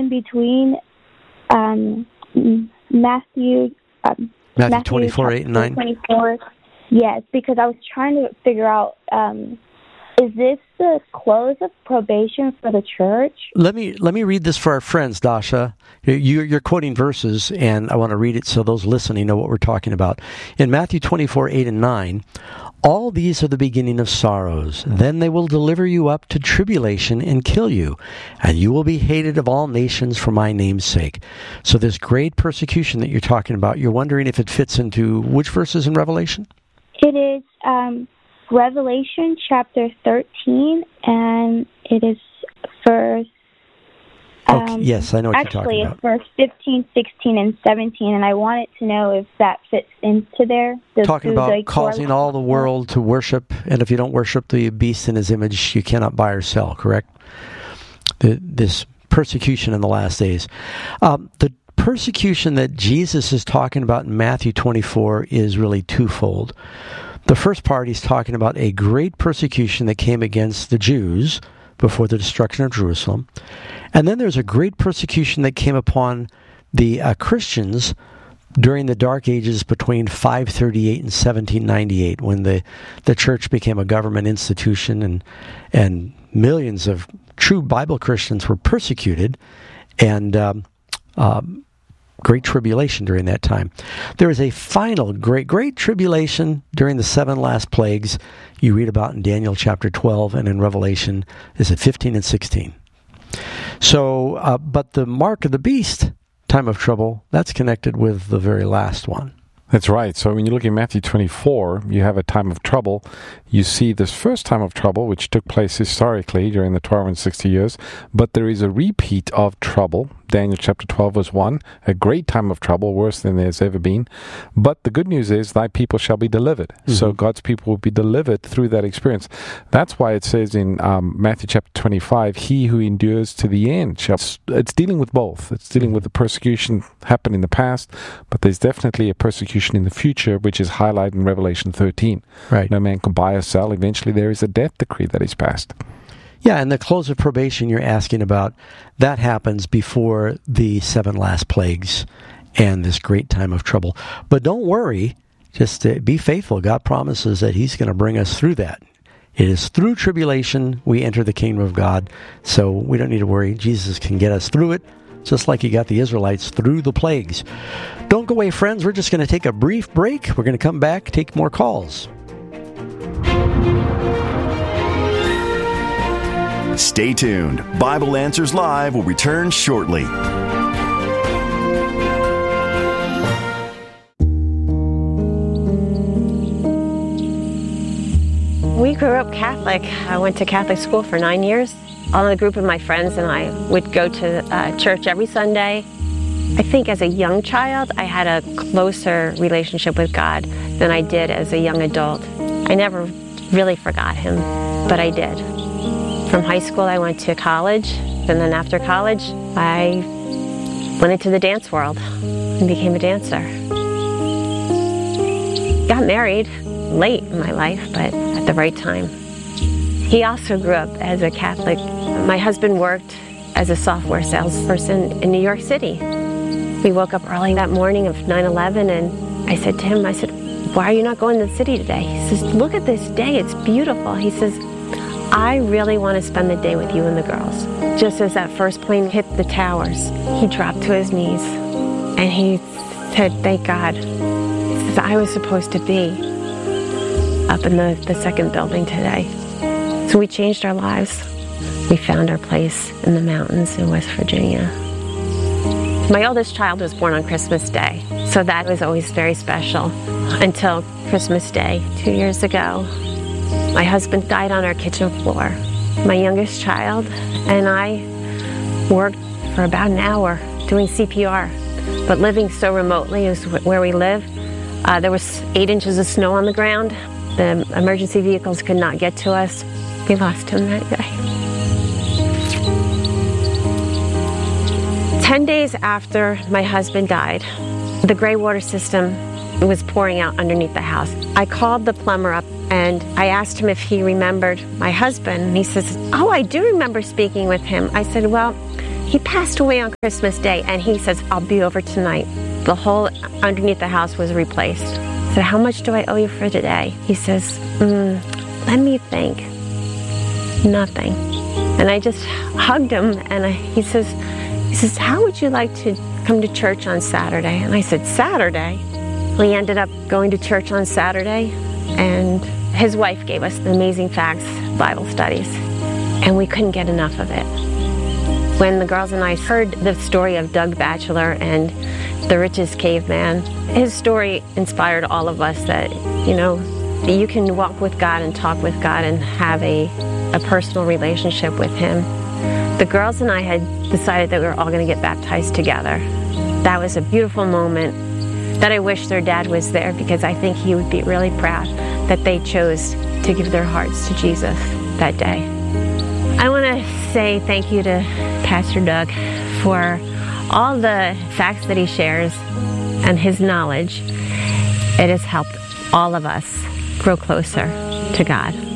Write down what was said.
in between Matthew 24, 8, and 9. 24. Yes, because I was trying to figure out, is this the close of probation for the church? Let me read this for our friends, Dasha. You're quoting verses, and I want to read it so those listening know what we're talking about. In Matthew 24, 8 and 9, all these are the beginning of sorrows. Then they will deliver you up to tribulation and kill you, and you will be hated of all nations for my name's sake. So this great persecution that you're talking about, you're wondering if it fits into which verses in Revelation? It is Revelation chapter 13, and it is verse... Okay, yes, I know what you're talking about. Actually, it's verse 15, 16, and 17, and I wanted to know if that fits into there. Talking about causing all the world to worship, and if you don't worship the beast in his image, you cannot buy or sell, correct? This persecution in the last days. The persecution that Jesus is talking about in Matthew 24 is really twofold. The first part, he's talking about a great persecution that came against the Jews before the destruction of Jerusalem. And then there's a great persecution that came upon the Christians during the Dark Ages between 538 and 1798, when the church became a government institution and millions of true Bible Christians were persecuted, and great tribulation during that time. There is a final great tribulation during the 7 last plagues you read about in Daniel chapter 12 and in Revelation is at 15 and 16. So, but the mark of the beast, time of trouble, that's connected with the very last one. That's right. So when you look at Matthew 24, you have a time of trouble. You see this first time of trouble, which took place historically during the 12 and 60 years, but there is a repeat of trouble. Daniel chapter 12 was 1, a great time of trouble, worse than there's ever been. But the good news is, thy people shall be delivered. Mm-hmm. So God's people will be delivered through that experience. That's why it says in Matthew chapter 25, he who endures to the end shall... It's dealing with both. It's dealing with the persecution happened in the past, but there's definitely a persecution in the future, which is highlighted in Revelation 13. Right. No man can buy or sell. Eventually there is a death decree that is passed. Yeah, and the close of probation you're asking about, that happens before the 7 last plagues and this great time of trouble. But don't worry, just be faithful. God promises that he's going to bring us through that. It is through tribulation we enter the kingdom of God, so we don't need to worry. Jesus can get us through it, just like he got the Israelites through the plagues. Don't go away, friends. We're just going to take a brief break. We're going to come back, take more calls. Stay tuned. Bible Answers Live will return shortly. We grew up Catholic. I went to Catholic school for 9 years. All a group of my friends and I would go to church every Sunday. I think as a young child, I had a closer relationship with God than I did as a young adult. I never really forgot him, but I did. From high school, I went to college, and then after college, I went into the dance world and became a dancer. Got married late in my life, but at the right time. He also grew up as a Catholic. My husband worked as a software salesperson in New York City. We woke up early that morning of 9/11, and I said to him, why are you not going to the city today? He says, look at this day, it's beautiful. He says, I really want to spend the day with you and the girls. Just as that first plane hit the towers, he dropped to his knees and he said, thank God. He says, I was supposed to be up in the second building today. So we changed our lives. We found our place in the mountains in West Virginia. My oldest child was born on Christmas Day, so that was always very special until Christmas Day 2 years ago. My husband died on our kitchen floor. My youngest child and I worked for about an hour doing CPR, but living so remotely as where we live, there was 8 inches of snow on the ground. The emergency vehicles could not get to us. We lost him that day. 10 days after my husband died, the gray water system was pouring out underneath the house. I called the plumber up and I asked him if he remembered my husband. And he says, oh, I do remember speaking with him. I said, well, He passed away on Christmas Day, and he says, I'll be over tonight. The hole underneath the house was replaced. I said, how much do I owe you for today? He says, let me think. Nothing. And I just hugged him, and he says, how would you like to come to church on Saturday? And I said, Saturday? We ended up going to church on Saturday, and his wife gave us the Amazing Facts Bible studies, and we couldn't get enough of it. When the girls and I heard the story of Doug Batchelor and the richest caveman, his story inspired all of us that, you can walk with God and talk with God and have a personal relationship with Him. The girls and I had decided that we were all going to get baptized together. That was a beautiful moment that I wish their dad was there, because I think he would be really proud that they chose to give their hearts to Jesus that day. I want to say thank you to Pastor Doug for all the facts that he shares and his knowledge. It has helped all of us grow closer to God.